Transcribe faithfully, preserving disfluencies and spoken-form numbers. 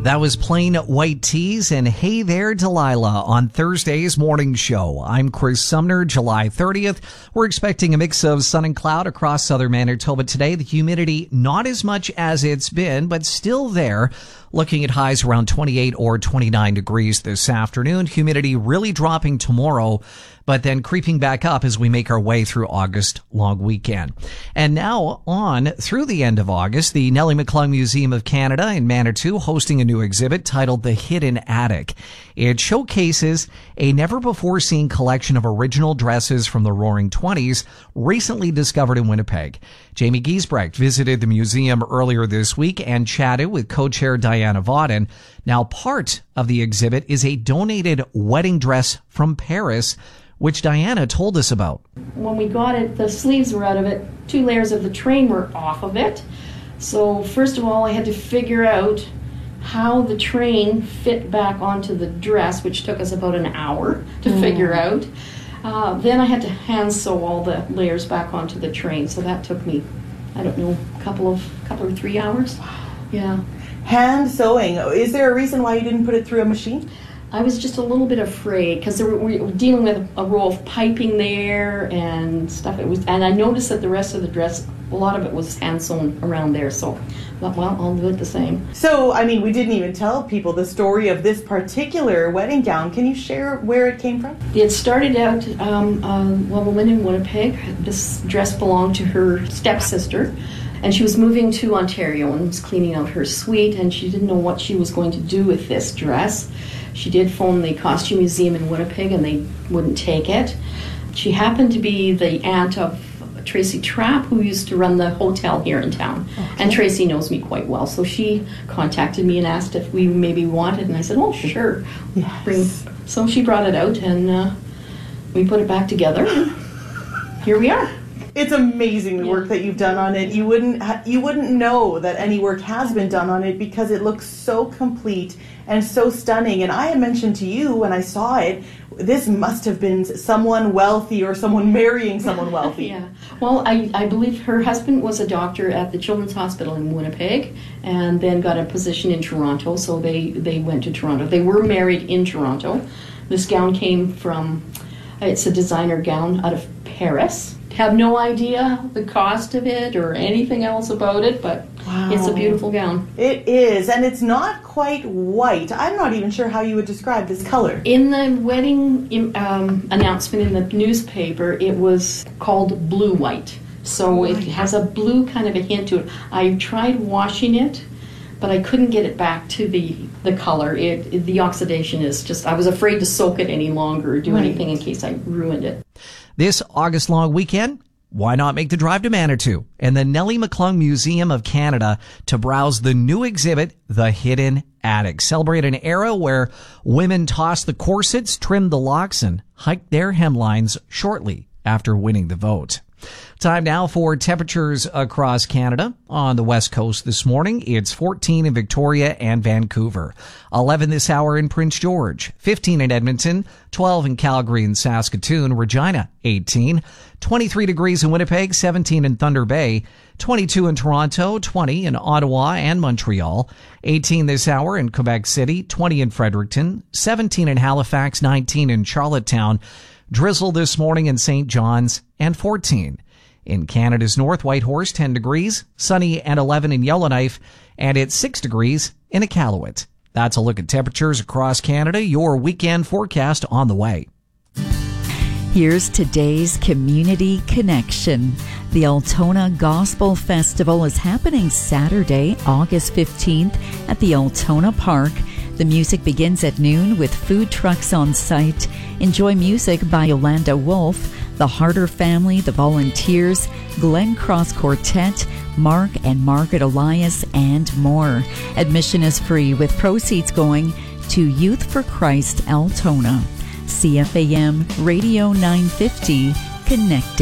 That was Plain White Tees and Hey There Delilah on Thursday's morning show. I'm Chris Sumner. July thirtieth. We're expecting a mix of sun and cloud across southern Manitoba today. The humidity not as much as it's been, but still there. Looking at highs around twenty-eight or twenty-nine degrees this afternoon. Humidity really dropping tomorrow, but then creeping back up as we make our way through August long weekend. And now on through the end of August, the Nellie McClung Museum of Canada in Manitou hosting a new exhibit titled The Hidden Attic. It showcases a never-before-seen collection of original dresses from the Roaring Twenties recently discovered in Winnipeg. Jamie Giesbrecht visited the museum earlier this week and chatted with co-chair Diana Vauden. Now, part of the exhibit is a donated wedding dress from Paris, which Diana told us about. When we got it, the sleeves were out of it. Two layers of the train were off of it. So first of all, I had to figure out how the train fit back onto the dress, which took us about an hour to mm. figure out. Uh, then I had to hand sew all the layers back onto the train, so that took me, I don't know, a couple of, couple or three hours. Yeah. Hand sewing. Is there a reason why you didn't put it through a machine? I was just a little bit afraid because we were dealing with a row of piping there and stuff. It was, and I noticed that the rest of the dress, a lot of it was hand sewn around there. So, well, I'll do it the same. So, I mean, we didn't even tell people the story of this particular wedding gown. Can you share where it came from? It started out, um, uh, well, a woman in Winnipeg. This dress belonged to her stepsister. And she was moving to Ontario and was cleaning out her suite, and she didn't know what she was going to do with this dress. She did phone the Costume Museum in Winnipeg, and they wouldn't take it. She happened to be the aunt of Tracy Trapp, who used to run the hotel here in town. Okay. And Tracy knows me quite well, so she contacted me and asked if we maybe wanted, and I said, oh, sure. Yes. Bring. So she brought it out, and uh, we put it back together. Here we are. It's amazing the work that you've done on it. You wouldn't ha- you wouldn't know that any work has been done on it because it looks so complete and so stunning. And I had mentioned to you when I saw it, this must have been someone wealthy or someone marrying someone wealthy. Yeah. Well, I, I believe her husband was a doctor at the Children's Hospital in Winnipeg and then got a position in Toronto, so they, they went to Toronto. They were married in Toronto. This gown came from, it's a designer gown out of Paris. Have no idea the cost of it or anything else about it, but wow. It's a beautiful gown. It is, and it's not quite white. I'm not even sure how you would describe this color. In the wedding um, announcement in the newspaper, it was called blue-white. So it has a blue kind of a hint to it. I tried washing it, but I couldn't get it back to the, the color. It, it the oxidation is just, I was afraid to soak it any longer or do right. anything in case I ruined it. This August long weekend, why not make the drive to Manitou and the Nellie McClung Museum of Canada to browse the new exhibit, The Hidden Attic. Celebrate an era where women tossed the corsets, trimmed the locks, and hiked their hemlines shortly after winning the vote. Time now for temperatures across Canada. On the west coast this morning, it's fourteen in Victoria and Vancouver, eleven this hour in Prince George, fifteen in Edmonton, twelve in Calgary and Saskatoon, Regina, eighteen, twenty-three degrees in Winnipeg, seventeen in Thunder Bay, twenty-two in Toronto, twenty in Ottawa and Montreal, eighteen this hour in Quebec City, twenty in Fredericton, seventeen in Halifax, nineteen in Charlottetown, drizzle this morning in Saint John's, and fourteen. In Canada's North, Whitehorse, ten degrees, sunny and eleven in Yellowknife, and it's six degrees in Iqaluit. That's a look at temperatures across Canada. Your weekend forecast on the way. Here's today's Community Connection. The Altona Gospel Festival is happening Saturday, August fifteenth at the Altona Park. The music begins at noon with food trucks on site. Enjoy music by Yolanda Wolf, the Harder Family, the Volunteers, Glen Cross Quartet, Mark and Margaret Elias, and more. Admission is free with proceeds going to Youth for Christ Altona. C F A M Radio nine fifty, connecting.